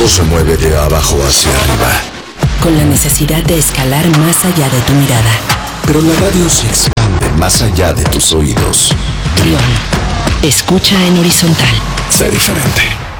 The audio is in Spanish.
Todo se mueve de abajo hacia arriba. Con la necesidad de escalar más allá de tu mirada. Pero la radio se expande más allá de tus oídos. Trión. Escucha en horizontal. Sé diferente.